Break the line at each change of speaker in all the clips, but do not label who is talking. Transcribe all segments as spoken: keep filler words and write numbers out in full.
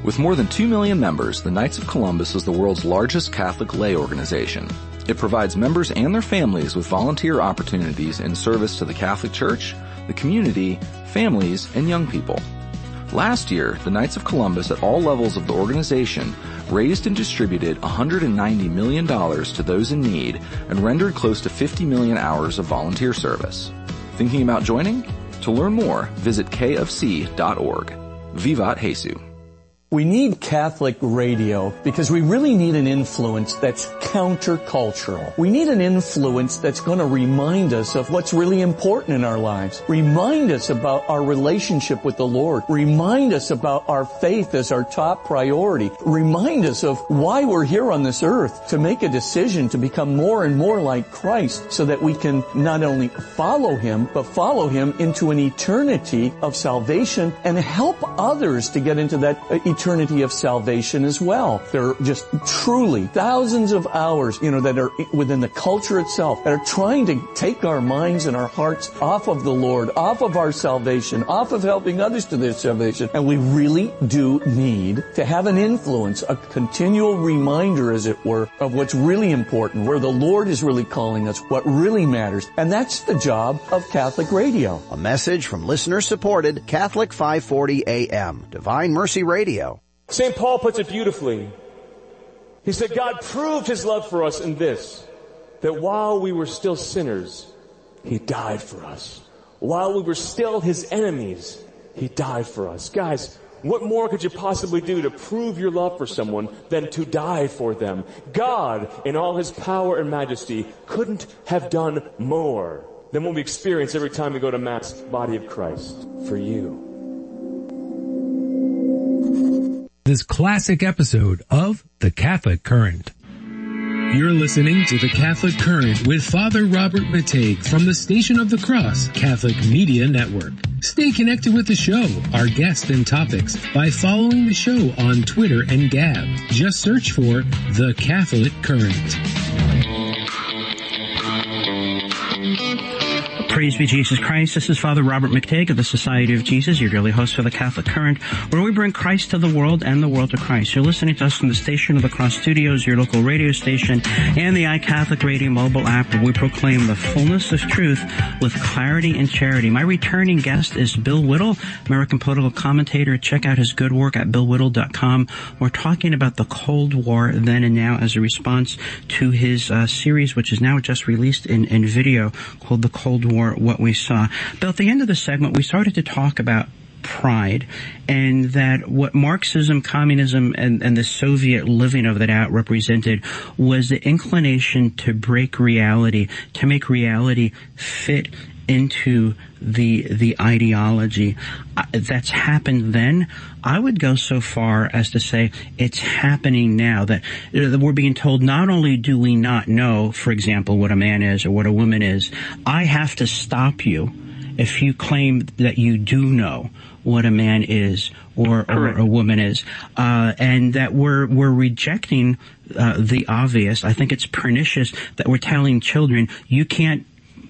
With more than two million members, the Knights of Columbus is the world's largest Catholic lay organization. It provides members and their families with volunteer opportunities in service to the Catholic Church, the community, families, and young people. Last year, the Knights of Columbus at all levels of the organization raised and distributed one hundred ninety million dollars to those in need and rendered close to fifty million hours of volunteer service. Thinking about joining? To learn more, visit k f c dot org. Vivat Jesus.
We need Catholic radio because we really need an influence that's countercultural. We need an influence that's going to remind us of what's really important in our lives. Remind us about our relationship with the Lord. Remind us about our faith as our top priority. Remind us of why we're here on this earth, to make a decision to become more and more like Christ so that we can not only follow Him, but follow Him into an eternity of salvation and help others to get into that eternity eternity of salvation as well. There are just truly thousands of hours, you know, that are within the culture itself that are trying to take our minds and our hearts off of the Lord, off of our salvation, off of helping others to their salvation. And we really do need to have an influence, a continual reminder, as it were, of what's really important, where the Lord is really calling us, what really matters. And that's the job of Catholic radio.
A message from listener-supported Catholic five forty A M, Divine Mercy Radio.
Saint Paul puts it beautifully. He said, God proved His love for us in this, that while we were still sinners, He died for us. While we were still His enemies, He died for us. Guys, what more could you possibly do to prove your love for someone than to die for them? God, in all His power and majesty, couldn't have done more than what we experience every time we go to Mass, body of Christ, for you.
This classic episode of The Catholic Current. You're listening to The Catholic Current with Father Robert Matej from the Station of the Cross Catholic Media Network. Stay connected with the show, our guests and topics by following the show on Twitter and Gab. Just search for The Catholic Current.
Praise be Jesus Christ. This is Father Robert Matej of the Society of Jesus, your daily host for the Catholic Current, where we bring Christ to the world and the world to Christ. You're listening to us from the Station of the Cross Studios, your local radio station, and the iCatholic Radio mobile app, where we proclaim the fullness of truth with clarity and charity. My returning guest is Bill Whittle, American political commentator. Check out his good work at bill whittle dot com. We're talking about the Cold War then and now as a response to his uh, series, which is now just released in, in video, called The Cold War, What We Saw. Bill, at the end of the segment, we started to talk about pride, and that what Marxism, communism, and, and the Soviet living of that out represented was the inclination to break reality, to make reality fit into the the ideology. Uh, that's happened then. I would go so far as to say it's happening now, that, uh, that we're being told not only do we not know, for example, what a man is or what a woman is, I have to stop you if you claim that you do know what a man is or, or a woman is, uh, and that we're we're rejecting uh, the obvious. I think it's pernicious that we're telling children you can't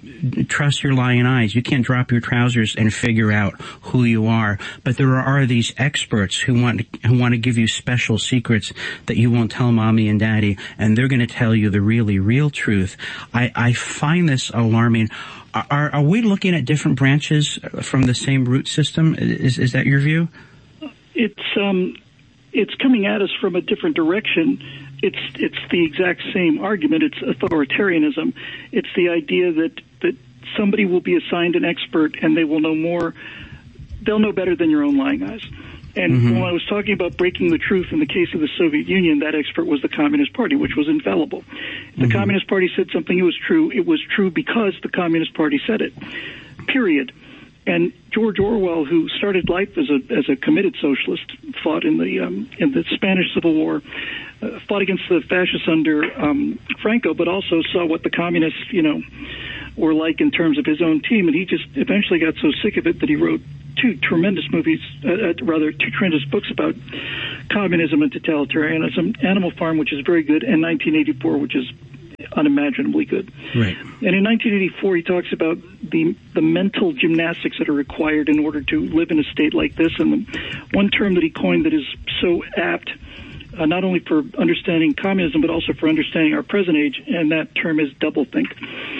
trust your lying eyes. You can't drop your trousers and figure out who you are. But there are these experts who want to, who want to give you special secrets that you won't tell mommy and daddy, and they're going to tell you the really real truth. I, I find this alarming. Are, are we looking at different branches from the same root system? Is, is that your view?
It's um, it's coming at us from a different direction. It's it's the exact same argument. It's authoritarianism. It's the idea that that somebody will be assigned an expert and they will know more. They'll know better than your own lying eyes. And mm-hmm. when I was talking about breaking the truth in the case of the Soviet Union, that expert was the Communist Party, which was infallible. If the mm-hmm. Communist Party said something, it was true. It was true because the Communist Party said it, period. And George Orwell, who started life as a as a committed socialist, fought in the um, in the Spanish Civil War, uh, fought against the fascists under um, Franco, but also saw what the communists, you know, were like in terms of his own team. And he just eventually got so sick of it that he wrote two tremendous movies, uh, uh, rather two tremendous books about communism and totalitarianism: Animal Farm, which is very good, and nineteen eighty-four, which is unimaginably good.
Right.
And in nineteen eighty-four, he talks about the the mental gymnastics that are required in order to live in a state like this. And the one term that he coined that is so apt, uh, not only for understanding communism, but also for understanding our present age, and that term is doublethink.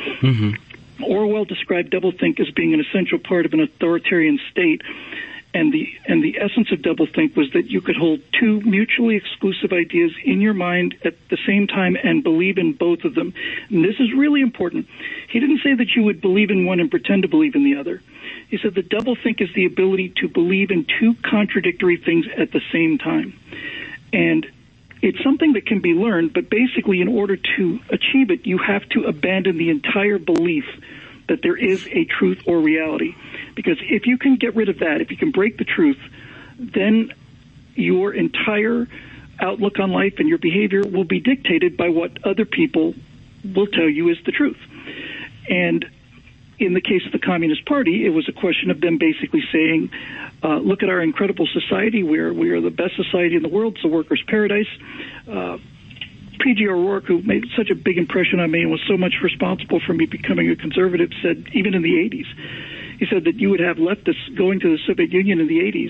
Mm-hmm. Orwell described doublethink as being an essential part of an authoritarian state. And the and the essence of doublethink was that you could hold two mutually exclusive ideas in your mind at the same time and believe in both of them. And this is really important. He didn't say that you would believe in one and pretend to believe in the other. He said that doublethink is the ability to believe in two contradictory things at the same time. And it's something that can be learned, but basically in order to achieve it, you have to abandon the entire belief that there is a truth or reality. Because if you can get rid of that, if you can break the truth, then your entire outlook on life and your behavior will be dictated by what other people will tell you is the truth. And in the case of the Communist Party, it was a question of them basically saying, uh, look at our incredible society. We're, we are the best society in the world. It's a workers' paradise. Uh, P G O'Rourke, who made such a big impression on me and was so much responsible for me becoming a conservative, said, even in the eighties, he said that you would have leftists going to the Soviet Union in the eighties,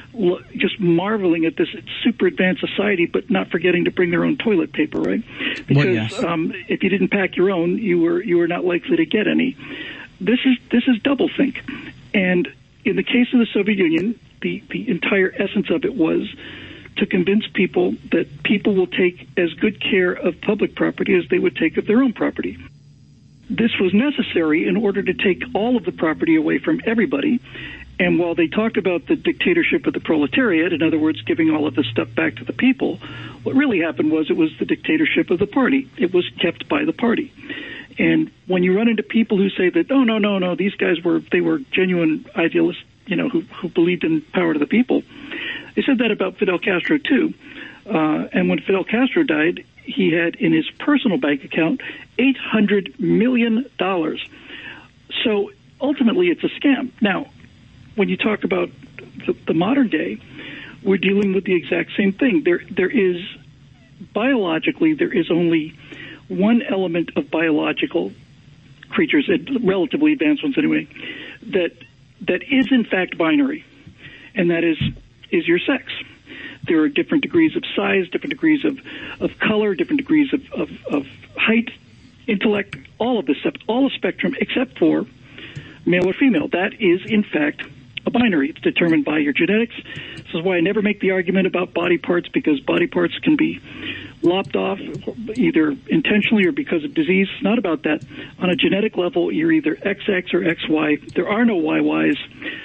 just marveling at this super advanced society, but not forgetting to bring their own toilet paper, right? Because
well, yes.
um, if you didn't pack your own, you were you were not likely to get any. This is this is doublethink, and in the case of the Soviet Union, the the entire essence of it was to convince people that people will take as good care of public property as they would take of their own property. This was necessary in order to take all of the property away from everybody. And while they talked about the dictatorship of the proletariat, in other words, giving all of the stuff back to the people, what really happened was it was the dictatorship of the party. It was kept by the party. And when you run into people who say that, oh, no, no, no, these guys were, they were genuine idealists, you know, who, who believed in power to the people. They said that about Fidel Castro, too. Uh, and when Fidel Castro died, he had in his personal bank account eight hundred million dollars. So ultimately, it's a scam. Now, when you talk about the, the modern day, we're dealing with the exact same thing. There, there is, biologically, there is only one element of biological creatures, relatively advanced ones anyway, that that is in fact binary, and that is is your sex. There are different degrees of size, different degrees of, of color, different degrees of, of, of height, intellect, all of this stuff, all the spectrum except for male or female. That is, in fact, a binary. It's determined by your genetics. This is why I never make the argument about body parts, because body parts can be lopped off either intentionally or because of disease. It's not about that. On a genetic level, you're either X X or X Y. There are no Y Ys.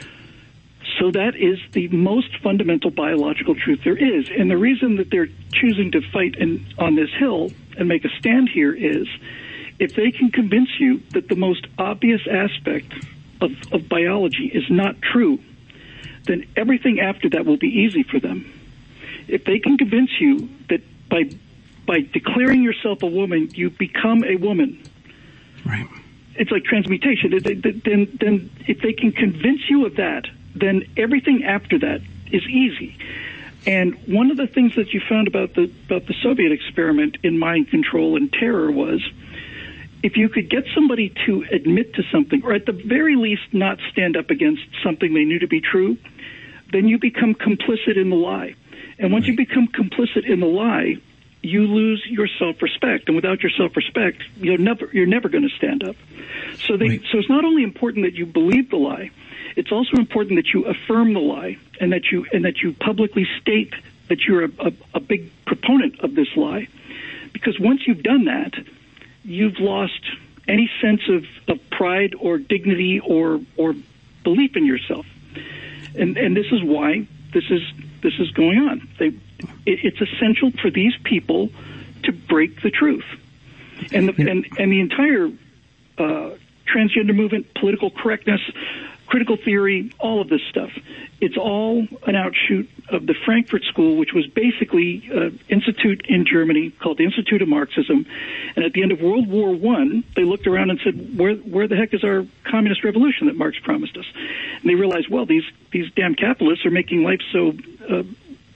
So that is the most fundamental biological truth there is. And the reason that they're choosing to fight in, on this hill and make a stand here is if they can convince you that the most obvious aspect of, of biology is not true, then everything after that will be easy for them. If they can convince you that by by declaring yourself a woman, you become a woman,
right?
It's like transmutation. Then, then if they can convince you of that, then everything after that is easy. And one of the things that you found about the about the Soviet experiment in mind control and terror was if you could get somebody to admit to something, or at the very least not stand up against something they knew to be true, then you become complicit in the lie. And once you become complicit in the lie, you lose your self-respect. And without your self-respect, you're never you're never going to stand up. So they,
right.
so it's not only important that you believe the lie, it's also important that you affirm the lie and that you and that you publicly state that you're a, a, a big proponent of this lie. Because once you've done that, you've lost any sense of, of pride or dignity or or belief in yourself. And and this is why this is this is going on. They, it, it's essential for these people to break the truth. And the, and and the entire uh, transgender movement, political correctness, critical theory, all of this stuff, it's all an outshoot of the Frankfurt School, which was basically an institute in Germany called the Institute of Marxism. And at the end of World War One, they looked around and said, where where the heck is our communist revolution that Marx promised us? And they realized, well, these, these damn capitalists are making life so uh,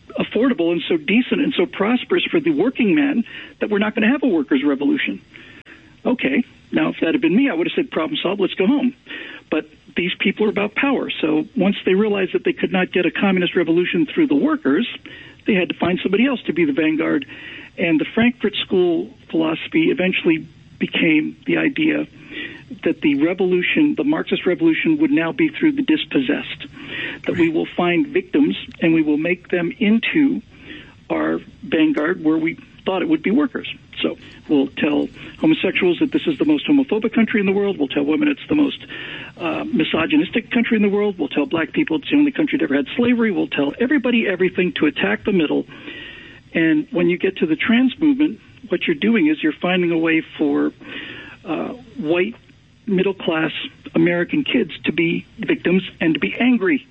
affordable and so decent and so prosperous for the working man that we're not going to have a workers' revolution. Okay, now if that had been me, I would have said, problem solved, let's go home. But these people are about power. So once they realized that they could not get a communist revolution through the workers, they had to find somebody else to be the vanguard. And the Frankfurt School philosophy eventually became the idea that the revolution, the Marxist revolution, would now be through the dispossessed, that we will find victims and we will make them into our vanguard where we thought it would be workers. So we'll tell homosexuals that this is the most homophobic country in the world. We'll tell women it's the most uh, misogynistic country in the world. We'll tell black people it's the only country that ever had slavery. We'll tell everybody everything to attack the middle. And when you get to the trans movement, what you're doing is you're finding a way for uh, white middle-class American kids to be victims and to be angry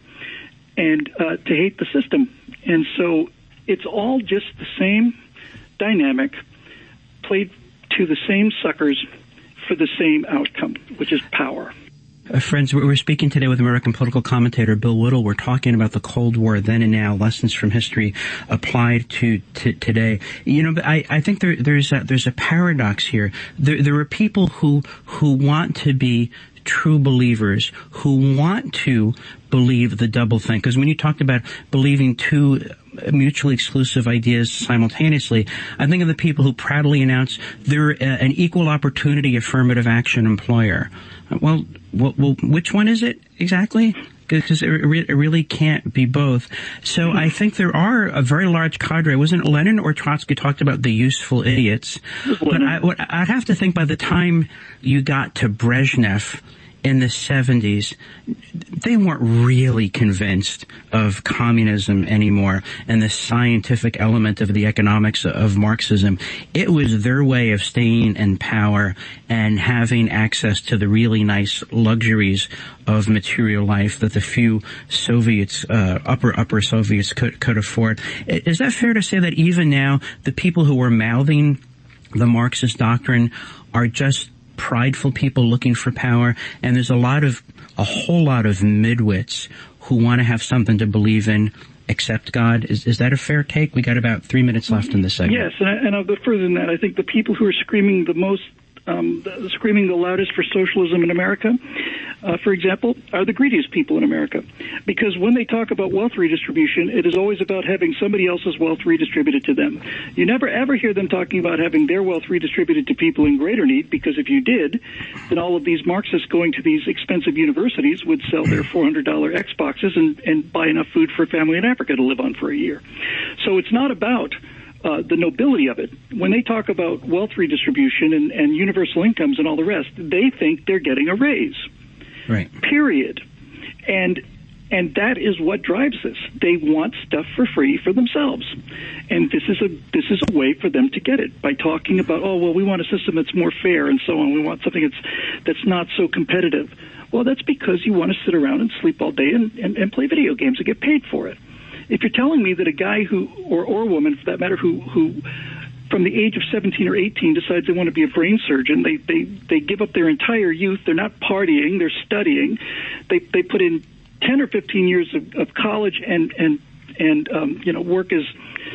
and uh, to hate the system. And so it's all just the same dynamic played to the same suckers for the same outcome, which is power.
Uh, friends, we're speaking today with American political commentator Bill Whittle. We're talking about the Cold War then and now, lessons from history applied to, to today. You know, I, I think there, there's a, there's a paradox here. There, there are people who, who want to be true believers, who want to believe the double thing. Because when you talked about believing two mutually exclusive ideas simultaneously, I think of the people who proudly announce they're an equal opportunity affirmative action employer. Well, well, well which one is it exactly? Because it, re- it really can't be both. So mm-hmm. I think there are a very large cadre. Wasn't Lenin or Trotsky talked about the useful idiots? But I, what, I'd have to think by the time you got to Brezhnev in the seventies, they weren't really convinced of communism anymore and the scientific element of the economics of Marxism. It was their way of staying in power and having access to the really nice luxuries of material life that the few Soviets, uh, upper, upper Soviets could, could afford. Is that fair to say that even now the people who are mouthing the Marxist doctrine are just prideful people looking for power, and there's a lot of, a whole lot of midwits who want to have something to believe in except God? Is, is that a fair take? We got about three minutes left in this segment.
Yes, and, I, and I'll go further than that. I think the people who are screaming the most, um, the, screaming the loudest for socialism in America, uh, for example, are the greediest people in America. Because when they talk about wealth redistribution, it is always about having somebody else's wealth redistributed to them. You never ever hear them talking about having their wealth redistributed to people in greater need, because if you did, then all of these Marxists going to these expensive universities would sell their four hundred dollars Xboxes and, and buy enough food for a family in Africa to live on for a year. So it's not about Uh, the nobility of it. When they talk about wealth redistribution and, and universal incomes and all the rest, they think they're getting a raise.
Right.
Period. And and that is what drives this. They want stuff for free for themselves. And this is a this is a way for them to get it, by talking about, oh, well, we want a system that's more fair and so on. We want something that's that's not so competitive. Well, that's because you want to sit around and sleep all day and, and, and play video games and get paid for it. If you're telling me that a guy who, or, or a woman for that matter, who, who from the age of seventeen or eighteen decides they want to be a brain surgeon, they, they, they give up their entire youth, they're not partying, they're studying, they, they put in ten or fifteen years of, of college and, and, and, um, you know, work as,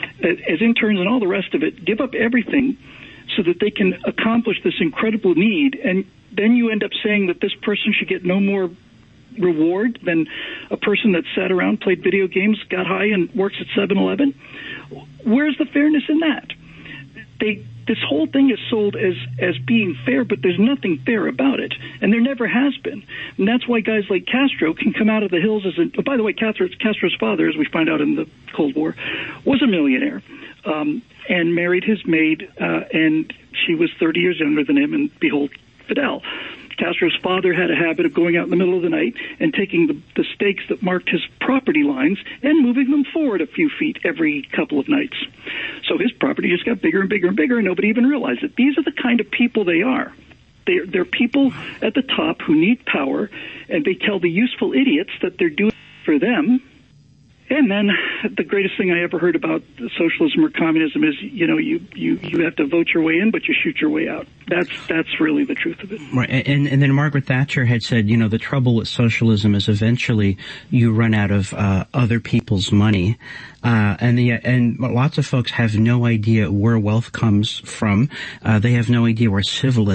as interns and all the rest of it, give up everything so that they can accomplish this incredible need. And then you end up saying that this person should get no more reward than a person that sat around, played video games, got high, and works at seven eleven. Where's the fairness in that? They, this whole thing is sold as, as being fair, but there's nothing fair about it, and there never has been. And that's why guys like Castro can come out of the hills as a... Oh, by the way, Castro, Castro's father, as we find out in the Cold War, was a millionaire, um, and married his maid, uh, and she was thirty years younger than him, and behold, Fidel. Castro's father had a habit of going out in the middle of the night and taking the, the stakes that marked his property lines and moving them forward a few feet every couple of nights. So his property just got bigger and bigger and bigger, and nobody even realized it. These are the kind of people they are. They're, they're people at the top who need power, and they tell the useful idiots that they're doing it for them. And then the greatest thing I ever heard about socialism or communism is, you know, you, you, you have to vote your way in, but you shoot your way out. That's that's really the truth of it.
Right. And, and then Margaret Thatcher had said, you know, the trouble with socialism is eventually you run out of uh, other people's money. Uh, and the, and lots of folks have no idea where wealth comes from. Uh, they have no idea where civilization